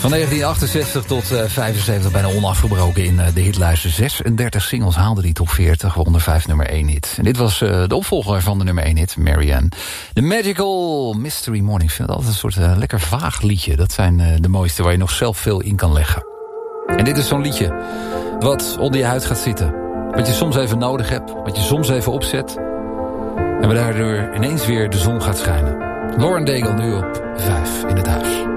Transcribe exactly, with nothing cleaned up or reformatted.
Van negentien achtenzestig tot uh, vijfenzeventig bijna onafgebroken in uh, de hitlijsten. zesendertig singles haalde die top veertig, waaronder vijf nummer één hit. En dit was uh, de opvolger van de nummer één hit, Marianne. The Magical Mystery Morning. Ik vind het altijd een soort uh, lekker vaag liedje. Dat zijn uh, de mooiste waar je nog zelf veel in kan leggen. En dit is zo'n liedje wat onder je huid gaat zitten. Wat je soms even nodig hebt, wat je soms even opzet. En waar daardoor ineens weer de zon gaat schijnen. Lauren Daigle nu op vijf in het huis.